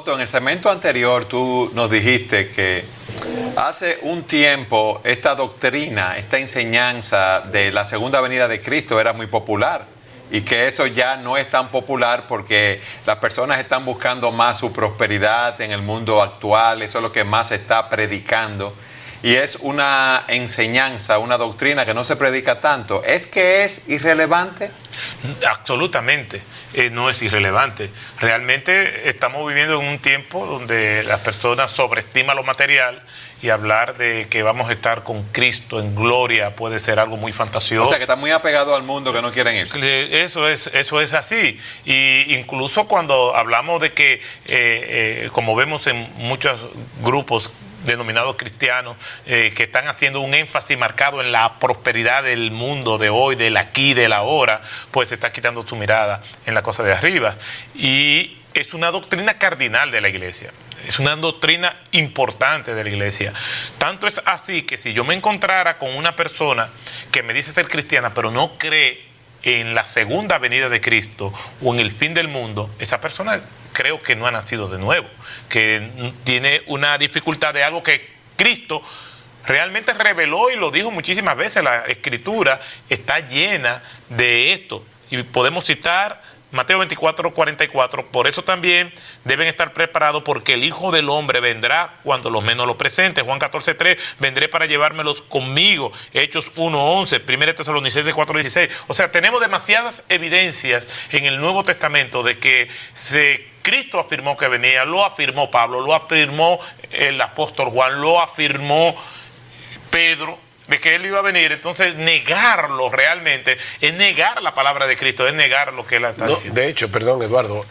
Otto, en el segmento anterior tú nos dijiste que hace un tiempo esta doctrina, esta enseñanza de la segunda venida de Cristo era muy popular y que eso ya no es tan popular porque las personas están buscando más su prosperidad en el mundo actual, eso es lo que más se está predicando y es una enseñanza, una doctrina que no se predica tanto. ¿Es que es irrelevante? Absolutamente, no es irrelevante. Realmente estamos viviendo en un tiempo donde las personas sobreestiman lo material y hablar de que vamos a estar con Cristo en gloria puede ser algo muy fantasioso. O sea, que están muy apegados al mundo, que no quieren ir. Eso es así. Y incluso cuando hablamos de que, como vemos en muchos grupos denominados cristianos, que están haciendo un énfasis marcado en la prosperidad del mundo de hoy, del aquí, del ahora, pues se está quitando su mirada en la cosa de arriba. Y es una doctrina cardinal de la iglesia. Es una doctrina importante de la iglesia. Tanto es así que si yo me encontrara con una persona que me dice ser cristiana, pero no cree en la segunda venida de Cristo o en el fin del mundo, esa persona creo que no ha nacido de nuevo, que tiene una dificultad de algo que Cristo realmente reveló y lo dijo muchísimas veces. La Escritura está llena de esto. Y podemos citar Mateo 24:44, por eso también deben estar preparados porque el Hijo del Hombre vendrá cuando los menos lo presenten. Juan 14:3, vendré para llevármelos conmigo. Hechos 1:11, 1 Tesalonicenses 4:16. O sea, tenemos demasiadas evidencias en el Nuevo Testamento de que Cristo afirmó que venía, lo afirmó Pablo, lo afirmó el apóstol Juan, lo afirmó Pedro, de que él iba a venir. Entonces negarlo realmente es negar la palabra de Cristo, es negar lo que él está diciendo. De hecho, perdón Eduardo,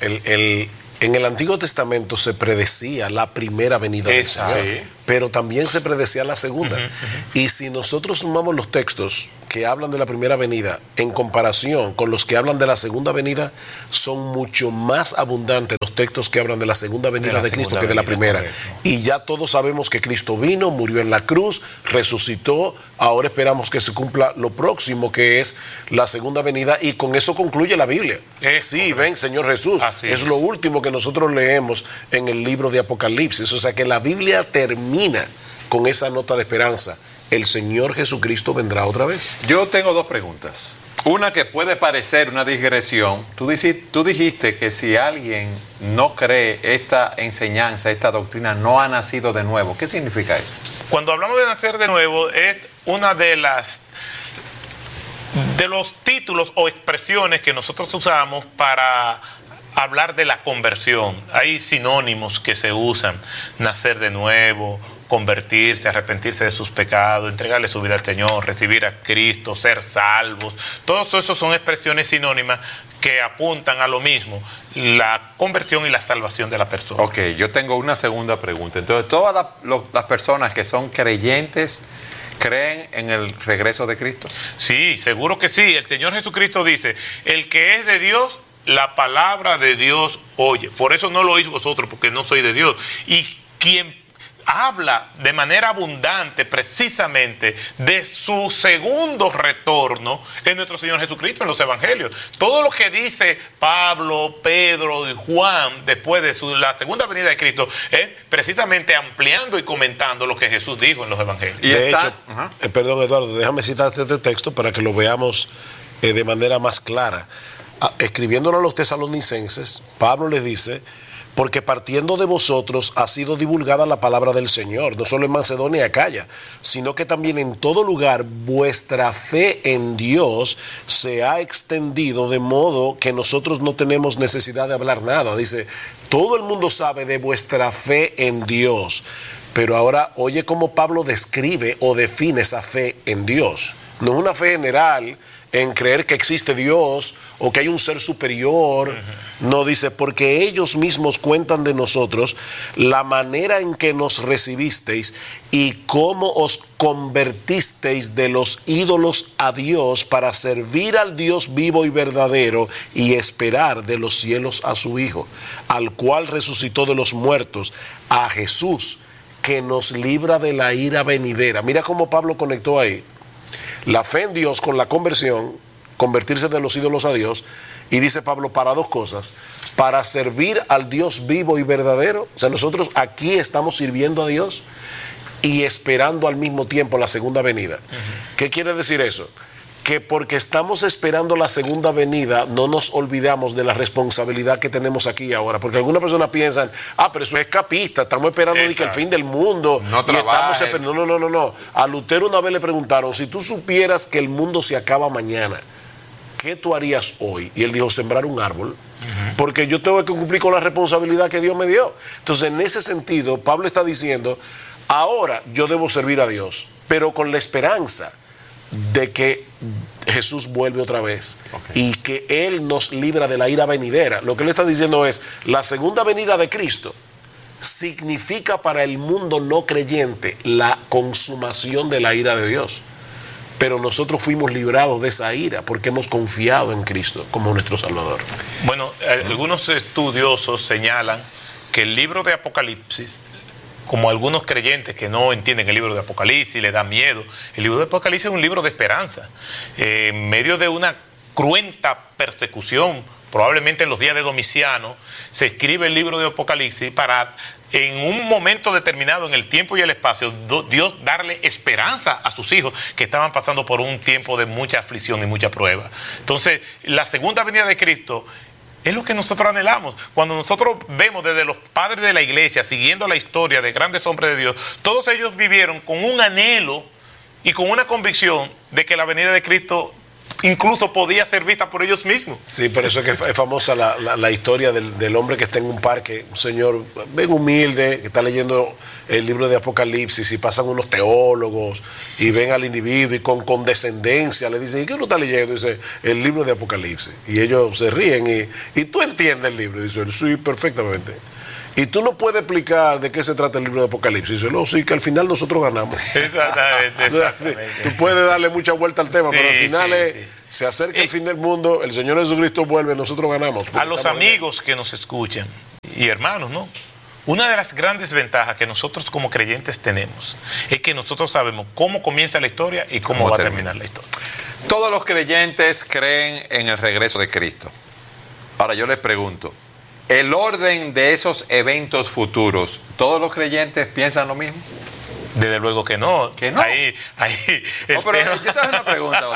en el Antiguo Testamento se predecía la primera venida del Señor, sí, pero también se predecía la segunda. Y si nosotros sumamos los textos que hablan de la primera venida en comparación con los que hablan de la segunda venida, son mucho más abundantes los textos que hablan de la segunda venida de Cristo que de la primera. Correcto. Y ya todos sabemos que Cristo vino, murió en la cruz, resucitó. Ahora esperamos que se cumpla lo próximo, que es la segunda venida, y con eso concluye la Biblia. Sí, ven Señor Jesús. Es lo último que nosotros leemos en el libro de Apocalipsis. O sea que la Biblia termina con esa nota de esperanza. El Señor Jesucristo vendrá otra vez. Yo tengo dos preguntas. Una que puede parecer una digresión. Tú dijiste que si alguien no cree esta enseñanza, esta doctrina, no ha nacido de nuevo. ¿Qué significa eso? Cuando hablamos de nacer de nuevo, es una de los títulos o expresiones que nosotros usamos para hablar de la conversión. Hay sinónimos que se usan: nacer de nuevo, convertirse, arrepentirse de sus pecados, entregarle su vida al Señor, recibir a Cristo, ser salvos. Todos esos son expresiones sinónimas que apuntan a lo mismo, la conversión y la salvación de la persona. Ok, yo tengo una segunda pregunta. Entonces, todas las personas que son creyentes ¿creen en el regreso de Cristo? Sí, seguro que sí. El Señor Jesucristo dice: el que es de Dios, la palabra de Dios oye. Por eso no lo oís vosotros, porque no soy de Dios. Y quien habla de manera abundante precisamente de su segundo retorno es nuestro Señor Jesucristo en los evangelios. Todo lo que dice Pablo, Pedro y Juan después de la segunda venida de Cristo es precisamente ampliando y comentando lo que Jesús dijo en los evangelios. Y de hecho, perdón Eduardo, déjame citarte este texto para que lo veamos de manera más clara. Escribiéndolo a los tesalonicenses, Pablo les dice: porque partiendo de vosotros ha sido divulgada la palabra del Señor, no solo en Macedonia y Acaya, sino que también en todo lugar vuestra fe en Dios se ha extendido, de modo que nosotros no tenemos necesidad de hablar nada. Dice, todo el mundo sabe de vuestra fe en Dios. Pero ahora oye cómo Pablo describe o define esa fe en Dios. No es una fe general en creer que existe Dios o que hay un ser superior. No, dice, porque ellos mismos cuentan de nosotros la manera en que nos recibisteis y cómo os convertisteis de los ídolos a Dios para servir al Dios vivo y verdadero y esperar de los cielos a su Hijo, al cual resucitó de los muertos, a Jesús, que nos libra de la ira venidera. Mira cómo Pablo conectó ahí la fe en Dios con la conversión, convertirse de los ídolos a Dios, Y dice Pablo, para dos cosas: para servir al Dios vivo y verdadero. O sea, nosotros aquí estamos sirviendo a Dios y esperando al mismo tiempo la segunda venida. ¿Qué quiere decir eso? Que porque estamos esperando la segunda venida, no nos olvidamos de la responsabilidad que tenemos aquí y ahora. Porque algunas personas piensan, pero eso es escapista, estamos esperando de que el fin del mundo. No trabajes. No. A Lutero una vez le preguntaron, si tú supieras que el mundo se acaba mañana, ¿qué tú harías hoy? Y él dijo, sembrar un árbol. Porque yo tengo que cumplir con la responsabilidad que Dios me dio. Entonces, en ese sentido, Pablo está diciendo, ahora yo debo servir a Dios, pero con la esperanza de que Jesús vuelve otra vez y que Él nos libra de la ira venidera. Lo que Él está diciendo es, la segunda venida de Cristo significa para el mundo no creyente la consumación de la ira de Dios. Pero nosotros fuimos librados de esa ira porque hemos confiado en Cristo como nuestro Salvador. Bueno, algunos estudiosos señalan que el libro de Apocalipsis, como algunos creyentes que no entienden el libro de Apocalipsis, le da miedo, el libro de Apocalipsis es un libro de esperanza. En medio de una cruenta persecución, probablemente en los días de Domiciano, se escribe el libro de Apocalipsis para, en un momento determinado en el tiempo y el espacio, Dios darle esperanza a sus hijos que estaban pasando por un tiempo de mucha aflicción y mucha prueba. Entonces, la segunda venida de Cristo es lo que nosotros anhelamos. Cuando nosotros vemos desde los padres de la iglesia, siguiendo la historia de grandes hombres de Dios, todos ellos vivieron con un anhelo y con una convicción de que la venida de Cristo incluso podía ser vista por ellos mismos. Sí, por eso es que es famosa la historia del hombre que está en un parque, un señor bien humilde, que está leyendo el libro de Apocalipsis, y pasan unos teólogos y ven al individuo y con condescendencia le dicen, ¿y qué uno está leyendo? Y dice, el libro de Apocalipsis. Y ellos se ríen y tú entiendes el libro. Y dice, sí, perfectamente. Y tú no puedes explicar de qué se trata el libro de Apocalipsis. Dice, no, sí, que al final nosotros ganamos. Exactamente. Tú puedes darle mucha vuelta al tema, pero al final se acerca el fin del mundo, el Señor Jesucristo vuelve, nosotros ganamos. A los amigos que nos escuchan, y hermanos, ¿no? Una de las grandes ventajas que nosotros como creyentes tenemos es que nosotros sabemos cómo comienza la historia y cómo va a terminar la historia. Todos los creyentes creen en el regreso de Cristo. Ahora yo les pregunto, el orden de esos eventos futuros, ¿todos los creyentes piensan lo mismo? Desde luego que no. ¿Que no? Ahí No, pero yo te hago una pregunta.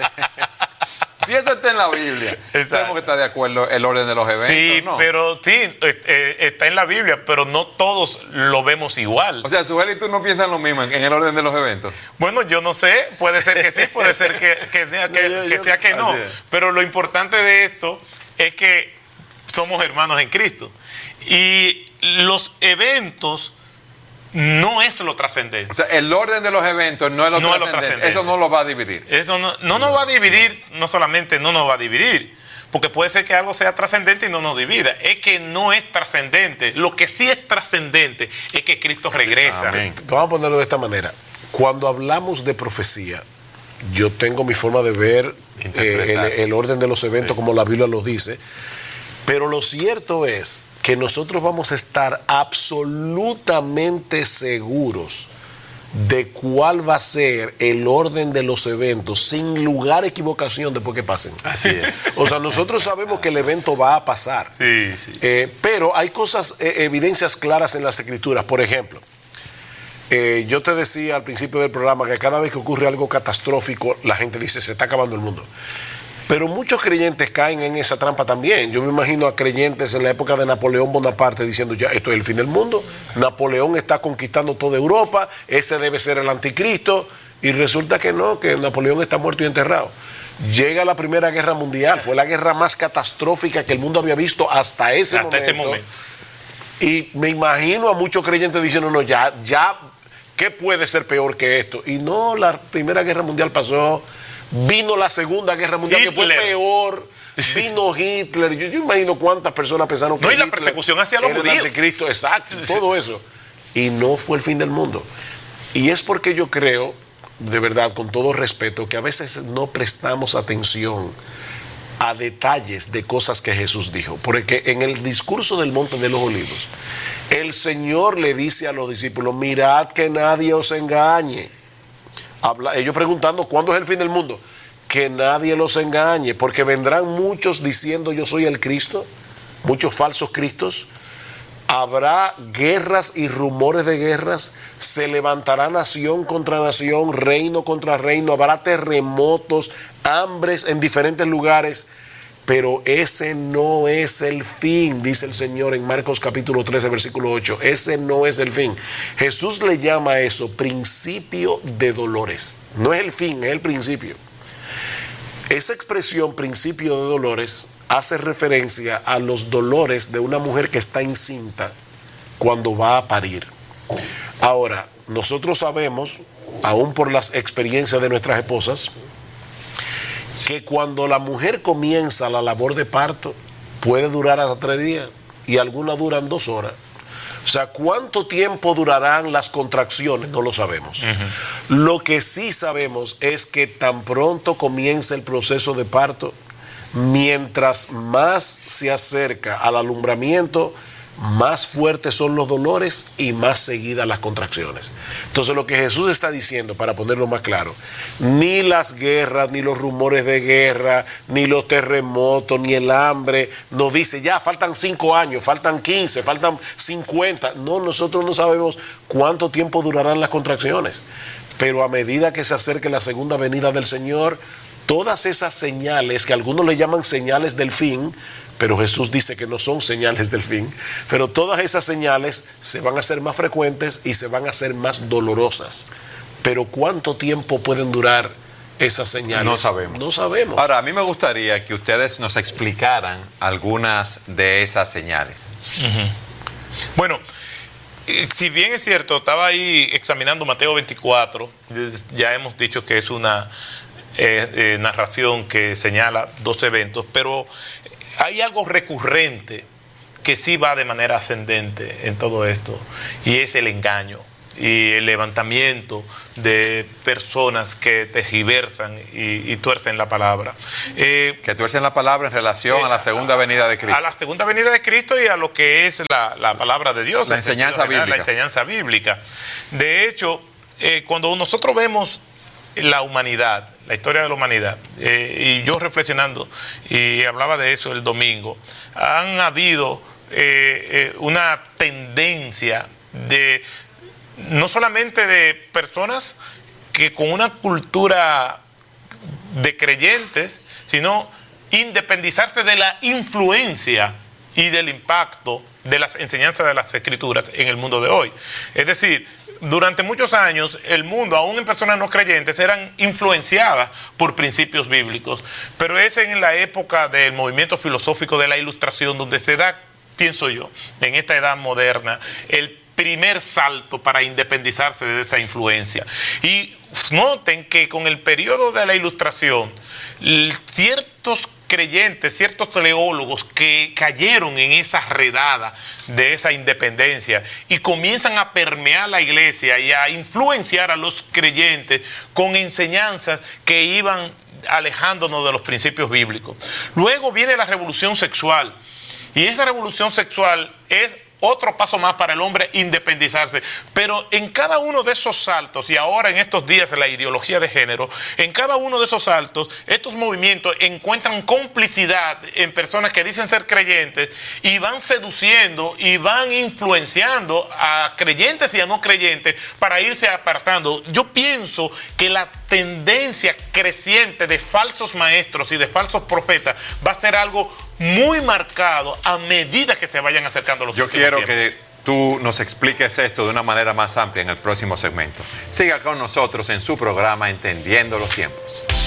Si eso está en la Biblia, tenemos que estar de acuerdo el orden de los eventos, sí, ¿no? Pero sí, está en la Biblia, pero no todos lo vemos igual. O sea, Sujel y tú no piensan lo mismo en el orden de los eventos. Bueno, yo no sé, puede ser que sí, puede ser que sea que no. Pero lo importante de esto es que somos hermanos en Cristo. Y los eventos no es lo trascendente. O sea, el orden de los eventos no es lo trascendente. Eso no lo va a dividir. Eso no nos va a dividir, no solamente no nos va a dividir, porque puede ser que algo sea trascendente y no nos divida. Es que no es trascendente. Lo que sí es trascendente es que Cristo regresa. Amén. Vamos a ponerlo de esta manera. Cuando hablamos de profecía, yo tengo mi forma de ver el orden de los eventos como la Biblia los dice, pero lo cierto es que nosotros vamos a estar absolutamente seguros de cuál va a ser el orden de los eventos, sin lugar a equivocación después que pasen. Así es. O sea, nosotros sabemos que el evento va a pasar. Sí, sí. Pero hay cosas, evidencias claras en las Escrituras. Por ejemplo, yo te decía al principio del programa que cada vez que ocurre algo catastrófico, la gente dice, se está acabando el mundo. Pero muchos creyentes caen en esa trampa también. Yo me imagino a creyentes en la época de Napoleón Bonaparte diciendo, ya, esto es el fin del mundo. Napoleón está conquistando toda Europa, ese debe ser el anticristo. Y resulta que no, que Napoleón está muerto y enterrado. Llega la Primera Guerra Mundial, fue la guerra más catastrófica que el mundo había visto hasta ese momento. Y me imagino a muchos creyentes diciendo, no, ya, ¿qué puede ser peor que esto? Y no, la Primera Guerra Mundial pasó. Vino la Segunda Guerra Mundial, Hitler, que fue peor. Vino Hitler. Yo imagino cuántas personas pensaron que no, y Hitler la persecución hacia los judíos. El anticristo, exacto, todo eso. Y no fue el fin del mundo. Y es porque yo creo, de verdad, con todo respeto, que a veces no prestamos atención a detalles de cosas que Jesús dijo. Porque en el discurso del Monte de los Olivos, el Señor le dice a los discípulos, mirad que nadie os engañe. Ellos preguntando, ¿cuándo es el fin del mundo? que nadie los engañe, porque vendrán muchos diciendo yo soy el Cristo, muchos falsos cristos. Habrá guerras y rumores de guerras, se levantará nación contra nación, reino contra reino, habrá terremotos, hambres en diferentes lugares, pero ese no es el fin, dice el Señor en Marcos capítulo 13, versículo 8, ese no es el fin. Jesús le llama a eso principio de dolores, no es el fin, es el principio. Esa expresión principio de dolores hace referencia a los dolores de una mujer que está encinta cuando va a parir. Ahora, nosotros sabemos, aún por las experiencias de nuestras esposas, que cuando la mujer comienza la labor de parto, puede durar hasta 3 días y algunas duran 2 horas. O sea, ¿cuánto tiempo durarán las contracciones? No lo sabemos. Lo que sí sabemos es que tan pronto comienza el proceso de parto, mientras más se acerca al alumbramiento, más fuertes son los dolores y más seguidas las contracciones. Entonces lo que Jesús está diciendo, para ponerlo más claro, ni las guerras, ni los rumores de guerra, ni los terremotos, ni el hambre, nos dice ya faltan 5 años, faltan 15, faltan 50. No, nosotros no sabemos cuánto tiempo durarán las contracciones, pero a medida que se acerque la segunda venida del Señor, todas esas señales que algunos le llaman señales del fin, pero Jesús dice que no son señales del fin, pero todas esas señales se van a hacer más frecuentes y se van a hacer más dolorosas. Pero ¿cuánto tiempo pueden durar esas señales? No sabemos. No sabemos. Ahora, a mí me gustaría que ustedes nos explicaran algunas de esas señales. Bueno, si bien es cierto, estaba ahí examinando Mateo 24, ya hemos dicho que es una narración que señala 2 eventos, pero hay algo recurrente que sí va de manera ascendente en todo esto, y es el engaño y el levantamiento de personas que tergiversan y tuercen la palabra. Que tuercen la palabra en relación a la segunda venida de Cristo. A la segunda venida de Cristo y a lo que es la palabra de Dios. La enseñanza bíblica. La enseñanza bíblica. De hecho, cuando nosotros vemos la humanidad, la historia de la humanidad, y yo reflexionando, y hablaba de eso el domingo, han habido una tendencia de, no solamente de personas que con una cultura de creyentes, sino independizarse de la influencia y del impacto de las enseñanzas de las Escrituras en el mundo de hoy. Es decir, durante muchos años el mundo, aún en personas no creyentes, eran influenciadas por principios bíblicos, pero es en la época del movimiento filosófico de la Ilustración donde se da, pienso yo, en esta edad moderna, el primer salto para independizarse de esa influencia. Y noten que con el periodo de la Ilustración, ciertos creyentes, ciertos teólogos que cayeron en esa redada de esa independencia y comienzan a permear la iglesia y a influenciar a los creyentes con enseñanzas que iban alejándonos de los principios bíblicos. Luego viene la revolución sexual, y esa revolución sexual es otro paso más para el hombre independizarse. Pero en cada uno de esos saltos, y ahora en estos días de la ideología de género, en cada uno de esos saltos, estos movimientos encuentran complicidad en personas que dicen ser creyentes y van seduciendo y van influenciando a creyentes y a no creyentes para irse apartando. Yo pienso que la tendencia creciente de falsos maestros y de falsos profetas va a ser algo muy marcado a medida que se vayan acercando los últimos tiempos. Yo quiero que tú nos expliques esto de una manera más amplia en el próximo segmento. Siga con nosotros en su programa Entendiendo los Tiempos.